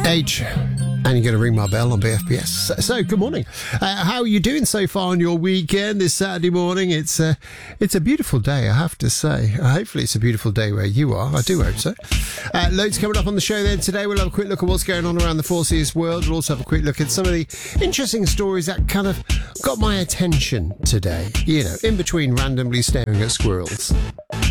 H, and you're going to ring my bell on BFBS. So good morning. How are you doing so far on your weekend this Saturday morning? It's a beautiful day, I have to say. Hopefully it's a beautiful day where you are. I do hope so. Loads coming up on the show then today. We'll have a quick look at what's going on around the 4Cs world. We'll also have a quick look at some of the interesting stories that kind of got my attention today. You know, in between randomly staring at squirrels.